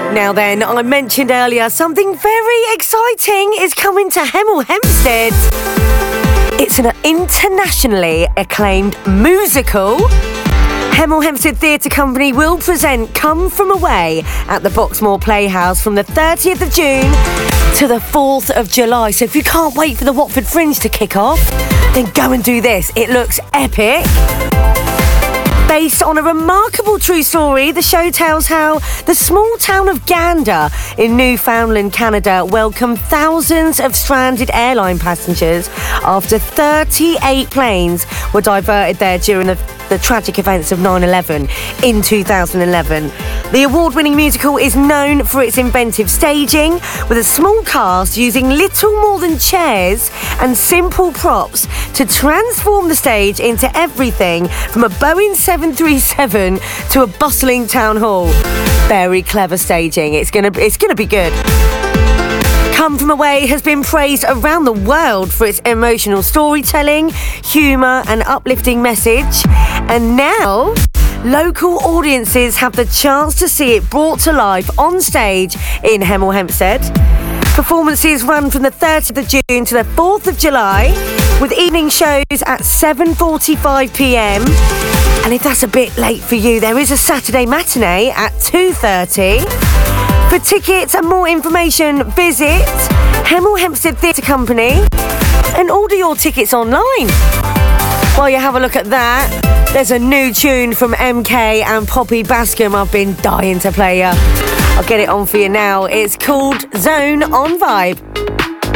Now then, I mentioned earlier something very exciting is coming to Hemel Hempstead. It's an internationally acclaimed musical. Hemel Hempstead Theatre Company will present Come From Away at the Boxmoor Playhouse from the 30th of June to the 4th of July. So if you can't wait for the Watford Fringe to kick off, then go and do this. It looks epic. Based on a remarkable true story, the show tells how the small town of Gander in Newfoundland, Canada, welcomed thousands of stranded airline passengers after 38 planes were diverted there during the tragic events of 9/11 in 2011. The award-winning musical is known for its inventive staging, with a small cast using little more than chairs and simple props to transform the stage into everything from a Boeing 737 to a bustling town hall. Very clever staging. It's gonna be good. Come From Away has been praised around the world for its emotional storytelling, humour and uplifting message. And now, local audiences have the chance to see it brought to life on stage in Hemel Hempstead. Performances run from the 30th of June to the 4th of July, with evening shows at 7:45pm. And if that's a bit late for you, there is a Saturday matinee at 2:30. For tickets and more information, visit Hemel Hempstead Theatre Company and order your tickets online. While you have a look at that, there's a new tune from MK and Poppy Bascom I've been dying to play you. I'll get it on for you now. It's called Zone on Vibe.